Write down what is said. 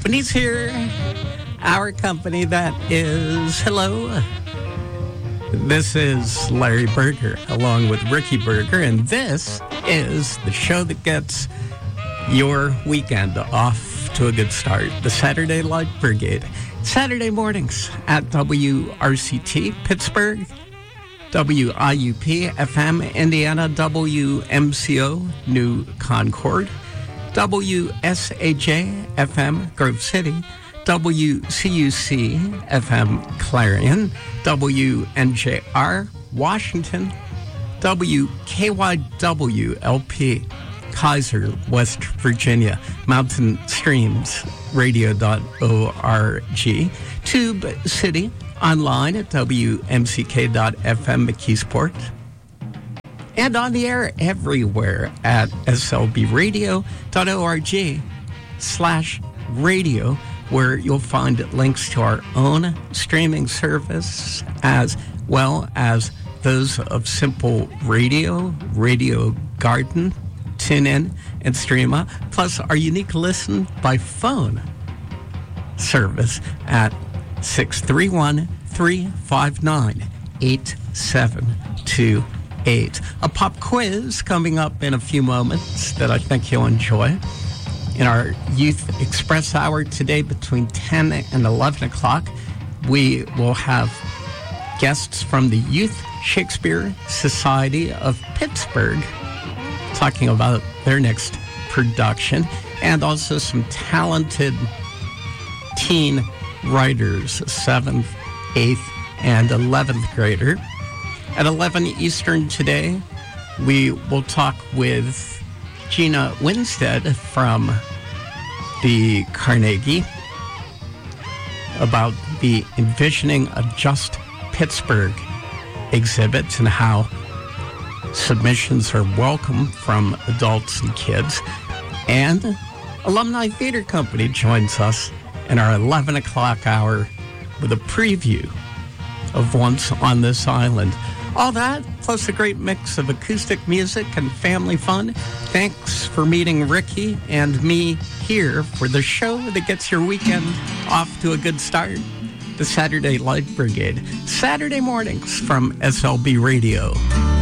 company's here. Our company, that is, hello. This is Larry Berger, along with Ricky Berger, and this is the show that gets your weekend off to a good start. The Saturday Light Brigade. Saturday mornings at WRCT, Pittsburgh, WIUP, FM, Indiana, WMCO, New Concord, WSAJ, FM, Grove City, WCUC, FM, Clarion, WNJR, Washington, WKYW, LP, Kaiser, West Virginia, Mountain Streams, radio.org, Tube City, online at WMCK.FM, McKeesport, and on the air everywhere at slbradio.org/radio, where you'll find links to our own streaming service, as well as those of Simple Radio, Radio Garden, TuneIn, and Streama, plus our unique listen by phone service at 631-359-8728. A pop quiz coming up in a few moments that I think you'll enjoy. In our Youth Express Hour today between 10 and 11 o'clock, we will have guests from the Youth Shakespeare Society of Pittsburgh talking about their next production, and also some talented teen writers, 7th, 8th, and 11th grader. At 11 Eastern today, we will talk with Gina Winstead from the Carnegie about the Envisioning a Just Pittsburgh exhibit and how submissions are welcome from adults and kids. And Alumni Theater Company joins us in our 11 o'clock hour with a preview of Once on This Island. All that, plus a great mix of acoustic music and family fun. Thanks for meeting Ricky and me here for the show that gets your weekend off to a good start. The Saturday Light Brigade. Saturday mornings from SLB Radio.